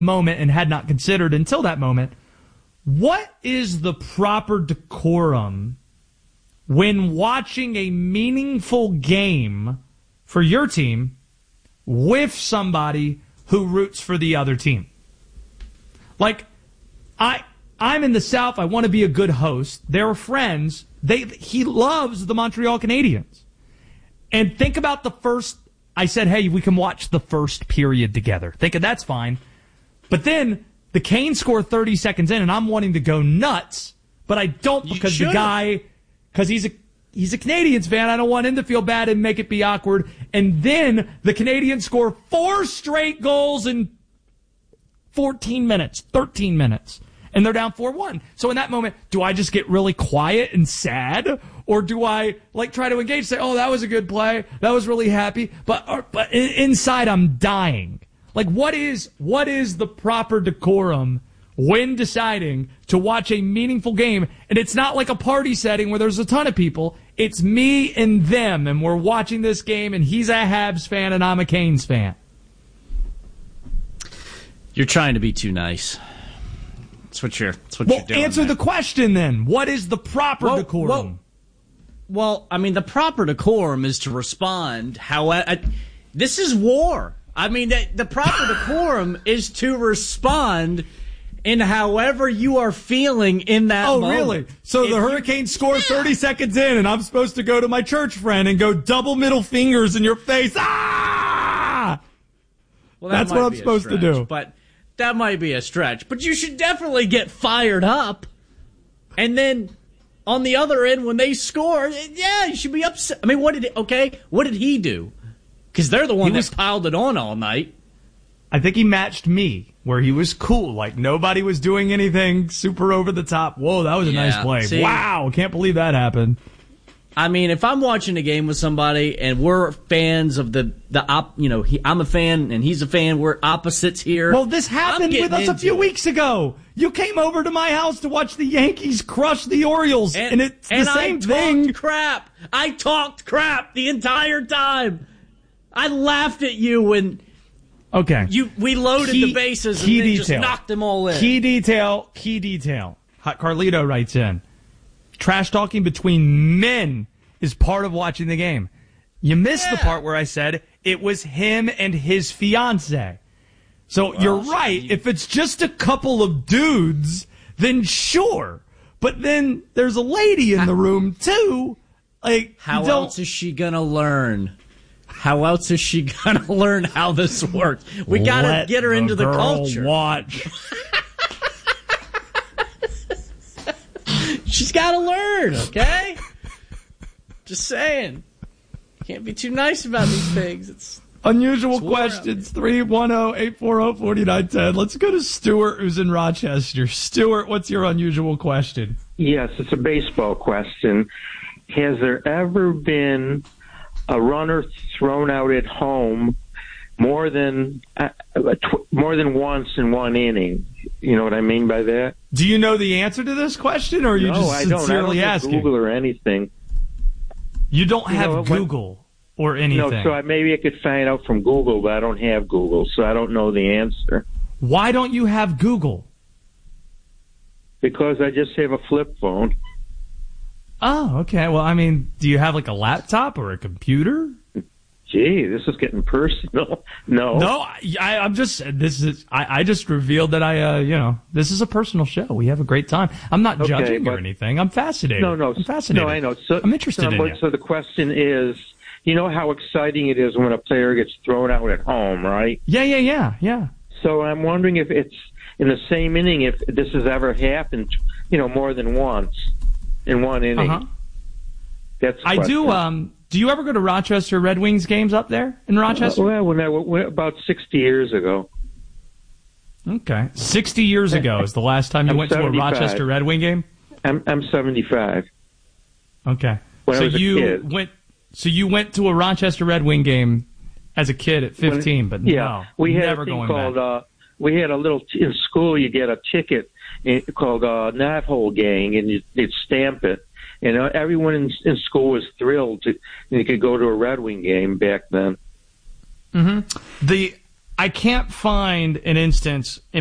moment and had not considered until that moment. What is the proper decorum when watching a meaningful game for your team with somebody who roots for the other team? Like, I'm in the South. I want to be a good host. They're friends. He loves the Montreal Canadiens. And think about the first. I said, hey, we can watch the first period together. Thinking that's fine. But then the Canes score 30 seconds in, and I'm wanting to go nuts, but I don't because the guy, because he's a Canadiens fan. I don't want him to feel bad and make it be awkward. And then the Canadiens score 4 straight goals in 13 minutes, and they're down 4-1. So in that moment, do I just get really quiet and sad, or do I try to engage, say, oh, that was a good play, that was really happy, but inside I'm dying? What is the proper decorum when deciding to watch a meaningful game? And it's not like a party setting where there's a ton of people. It's me and them, and we're watching this game, and he's a Habs fan and I'm a Canes fan. You're trying to be too nice. That's what you're doing. Answer the question then. What is the proper decorum? Well, I mean, the proper decorum is to respond. This is war. I mean, the proper decorum is to respond in however you are feeling in that moment. Oh, really? So the Hurricanes score 30 seconds in, and I'm supposed to go to my church friend and go double middle fingers in your face. Ah! Well, that's what I'm supposed to do. But that might be a stretch. But you should definitely get fired up. And then on the other end, when they score, yeah, you should be upset. I mean, what did he do? Because they're the one that piled it on all night. I think he matched me, where he was cool. Nobody was doing anything super over the top. Whoa, that was a nice play. See, wow, can't believe that happened. I mean, if I'm watching a game with somebody and we're fans of I'm a fan and he's a fan, we're opposites here. Well, this happened with us a few weeks ago. You came over to my house to watch the Yankees crush the Orioles, and it's the same thing. I talked crap the entire time. I laughed at you when we loaded the bases and then just knocked them all in. Key detail. Hot Carlito writes in, trash talking between men is part of watching the game. You missed the part where I said it was him and his fiance. So you're right. If it's just a couple of dudes, then sure. But then there's a lady in the room too. How else is she gonna learn? How else is she going to learn how this works? We got to get her into the culture. Watch. She's got to learn, okay? Just saying. Can't be too nice about these things. It's unusual questions, 310-840-4910. Let's go to Stuart, who's in Rochester. Stuart, what's your unusual question? Yes, it's a baseball question. Has there ever been a runner thrown out at home more than once in one inning? You know what I mean by that? Do you know the answer to this question, or are you just sincerely asking? I don't have Google or anything. You don't have Google or anything? No, so maybe I could find out from Google, but I don't have Google, so I don't know the answer. Why don't you have Google? Because I just have a flip phone. Oh, okay. Well, I mean, do you have a laptop or a computer? Gee, this is getting personal. No, I just revealed that this is a personal show. We have a great time. I'm not judging or anything. I'm fascinated. No, I'm fascinated. No, I know. So, I'm interested in you. So the question is, you know how exciting it is when a player gets thrown out at home, right? Yeah. So I'm wondering if it's in the same inning, if this has ever happened, more than once in one inning. Uh-huh. I do. Do you ever go to Rochester Red Wings games up there in Rochester? Well, when I went about 60 years ago. Okay. 60 years ago is the last time you went 75. To a Rochester Red Wing game? I'm 75. Okay. When I was a kid. So you went to a Rochester Red Wing game as a kid at 15, but we had never a thing going called, back. We had a little, in school you get a ticket called Knothole Gang, and you'd stamp it. And everyone in school was thrilled you could go to a Red Wing game back then. Mm-hmm. I can't find an instance in